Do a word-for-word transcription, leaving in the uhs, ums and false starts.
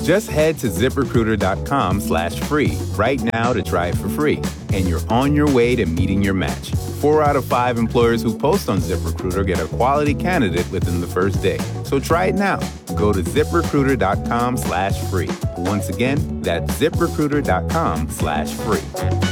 Just head to ZipRecruiter.com slash free right now to try it for free. And you're on your way to meeting your match. Four out of five employers who post on ZipRecruiter get a quality candidate within the first day. So try it now. Go to ZipRecruiter.com slash free. Once again, that's ZipRecruiter.com slash free.